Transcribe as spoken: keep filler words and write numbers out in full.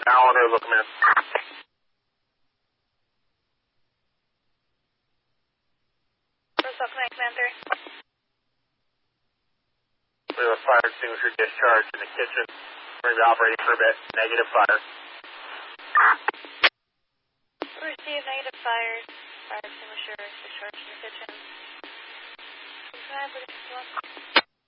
Allen or look in. Roswell Command Command three. We have a fire extinguisher discharge in the kitchen. We're going to be operating for a bit. Negative fire. Receive negative fires. Fire extinguisher discharge in the kitchen. Command,